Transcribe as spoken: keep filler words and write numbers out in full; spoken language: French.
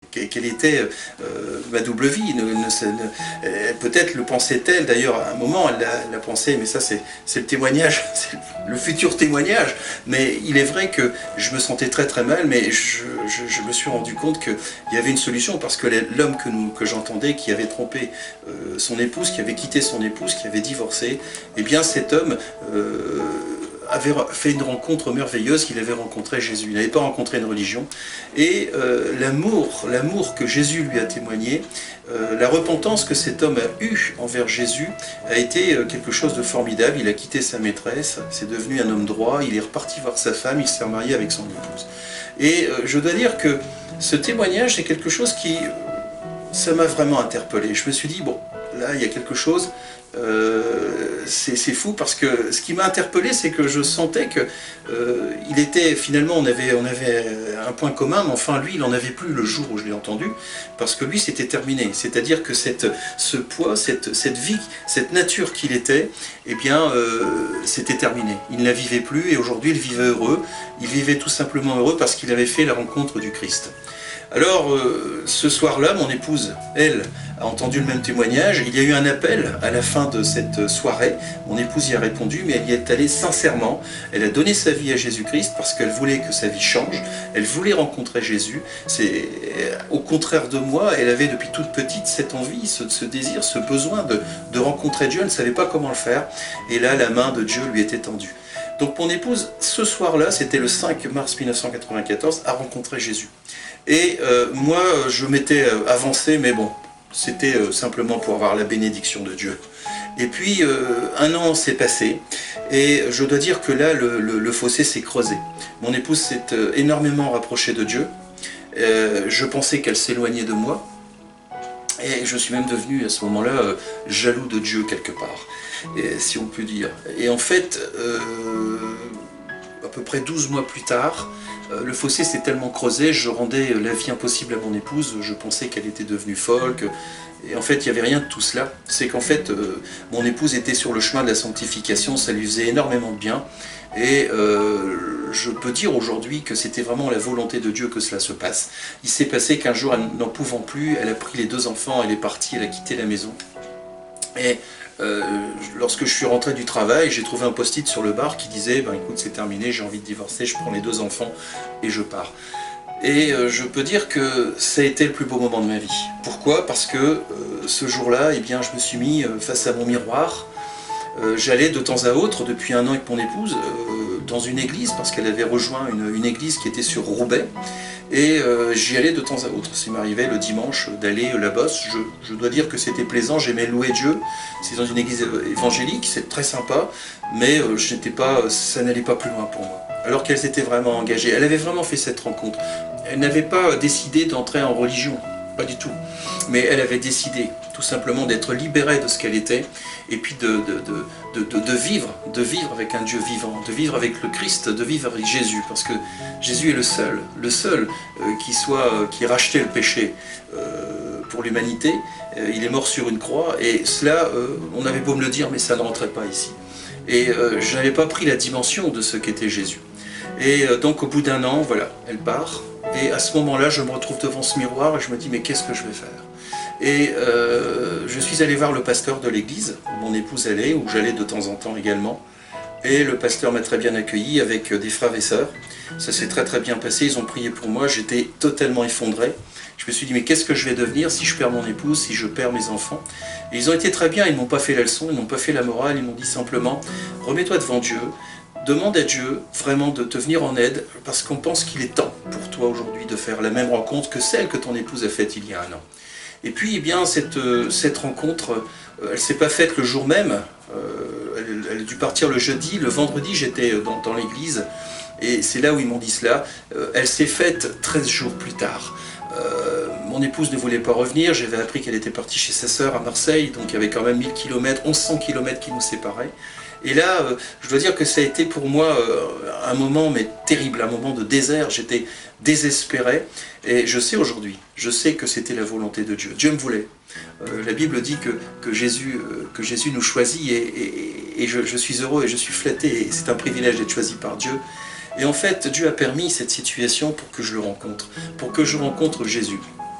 quelle était euh, ma double vie. Peut-être le pensait-elle, d'ailleurs à un moment elle l'a, elle l'a pensé, mais ça c'est le témoignage, c'est le futur témoignage. Mais il est vrai que je me sentais très très mal, mais je, je, je me suis rendu compte qu'il y avait une solution, parce que l'homme que, nous, que j'entendais, qui avait trompé euh, son épouse, qui avait quitté son épouse, qui avait divorcé, eh bien cet homme euh, avait fait une rencontre merveilleuse, qu'il avait rencontré Jésus. Il n'avait pas rencontré une religion. Et euh, l'amour, l'amour que Jésus lui a témoigné, euh, la repentance que cet homme a eue envers Jésus a été euh, quelque chose de formidable. Il a quitté sa maîtresse, c'est devenu un homme droit, il est reparti voir sa femme, il s'est remarié avec son épouse. Et euh, je dois dire que ce témoignage, c'est quelque chose qui, ça m'a vraiment interpellé. Je me suis dit, bon, là, il y a quelque chose... Euh, c'est fou, parce que ce qui m'a interpellé, c'est que je sentais que euh, il était, finalement on avait, on avait un point commun, mais enfin lui il n'en avait plus le jour où je l'ai entendu, parce que lui c'était terminé, c'est-à-dire que cette, ce poids, cette, cette vie, cette nature qu'il était, eh bien euh, c'était terminé, il ne la vivait plus, et aujourd'hui il vivait heureux, il vivait tout simplement heureux parce qu'il avait fait la rencontre du Christ. Alors, euh, ce soir-là, mon épouse, elle, a entendu le même témoignage. Il y a eu un appel à la fin de cette soirée. Mon épouse y a répondu, mais elle y est allée sincèrement. Elle a donné sa vie à Jésus-Christ parce qu'elle voulait que sa vie change. Elle voulait rencontrer Jésus. C'est au contraire de moi, elle avait depuis toute petite cette envie, ce, ce désir, ce besoin de, de rencontrer Dieu. Elle ne savait pas comment le faire. Et là, la main de Dieu lui était tendue. Donc mon épouse, ce soir-là, c'était le cinq mars mille neuf cent quatre-vingt-quatorze, a rencontré Jésus. Et euh, moi, je m'étais avancé, mais bon, c'était euh, simplement pour avoir la bénédiction de Dieu. Et puis, euh, un an s'est passé, et je dois dire que là, le, le, le fossé s'est creusé. Mon épouse s'est euh, énormément rapprochée de Dieu. Euh, je pensais qu'elle s'éloignait de moi. Et je suis même devenu, à ce moment-là, euh, jaloux de Dieu quelque part, et, si on peut dire. Et en fait, euh, à peu près douze mois plus tard, euh, le fossé s'est tellement creusé, je rendais la vie impossible à mon épouse, je pensais qu'elle était devenue folle, que... et en fait, il n'y avait rien de tout cela. C'est qu'en fait, euh, mon épouse était sur le chemin de la sanctification, ça lui faisait énormément de bien, et euh, je peux dire aujourd'hui que c'était vraiment la volonté de Dieu que cela se passe. Il s'est passé qu'un jour, elle n'en pouvant plus, elle a pris les deux enfants, elle est partie, elle a quitté la maison. Et euh, lorsque je suis rentré du travail, j'ai trouvé un post-it sur le bar qui disait ben, « écoute, c'est terminé, j'ai envie de divorcer, je prends les deux enfants et je pars ». Et euh, je peux dire que ça a été le plus beau moment de ma vie. Pourquoi? Parce que euh, ce jour-là, eh bien, je me suis mis euh, face à mon miroir. Euh, J'allais de temps à autre, depuis un an avec mon épouse, euh, dans une église, parce qu'elle avait rejoint une, une église qui était sur Roubaix. Et euh, j'y allais de temps à autre. Ça m'arrivait le dimanche d'aller là-bas. Je, je dois dire que c'était plaisant, j'aimais louer Dieu. C'est dans une église évangélique, c'est très sympa, mais euh, je n'étais pas, ça n'allait pas plus loin pour moi. Alors qu'elle s'était vraiment engagée. Elle avait vraiment fait cette rencontre. Elle n'avait pas décidé d'entrer en religion, pas du tout. Mais elle avait décidé tout simplement d'être libérée de ce qu'elle était, et puis de, de, de, de, de vivre, de vivre avec un Dieu vivant, de vivre avec le Christ, de vivre avec Jésus, parce que Jésus est le seul, le seul euh, qui soit, euh, qui rachetait le péché euh, pour l'humanité. Euh, il est mort sur une croix, et cela, euh, on avait beau me le dire, mais ça ne rentrait pas ici. Et euh, je n'avais pas pris la dimension de ce qu'était Jésus. Et euh, donc au bout d'un an, voilà, elle part. Et à ce moment-là, je me retrouve devant ce miroir et je me dis, mais qu'est-ce que je vais faire? Et euh, je suis allé voir le pasteur de l'église, où mon épouse allait, où j'allais de temps en temps également. Et le pasteur m'a très bien accueilli avec des frères et sœurs. Ça s'est très très bien passé, ils ont prié pour moi, j'étais totalement effondré. Je me suis dit, mais qu'est-ce que je vais devenir si je perds mon épouse, si je perds mes enfants? Et ils ont été très bien, ils ne m'ont pas fait la leçon, ils n'ont pas fait la morale, ils m'ont dit simplement, remets-toi devant Dieu, demande à Dieu vraiment de te venir en aide, parce qu'on pense qu'il est temps pour toi aujourd'hui de faire la même rencontre que celle que ton épouse a faite il y a un an. Et puis, eh bien, cette, cette rencontre, euh, elle ne s'est pas faite le jour même, euh, elle, elle a dû partir le jeudi, le vendredi j'étais dans, dans l'église, et c'est là où ils m'ont dit cela, euh, elle s'est faite treize jours plus tard. Euh, mon épouse ne voulait pas revenir, j'avais appris qu'elle était partie chez sa sœur à Marseille, donc il y avait quand même mille kilomètres, mille cent kilomètres qui nous séparaient. Et là, euh, je dois dire que ça a été pour moi euh, un moment mais terrible, un moment de désert, j'étais désespéré. Et je sais aujourd'hui, je sais que c'était la volonté de Dieu. Dieu me voulait. Euh, la Bible dit que, que, Jésus, euh, que Jésus nous choisit et, et, et je, je suis heureux et je suis flatté. Et c'est un privilège d'être choisi par Dieu. Et en fait, Dieu a permis cette situation pour que je le rencontre, pour que je rencontre Jésus.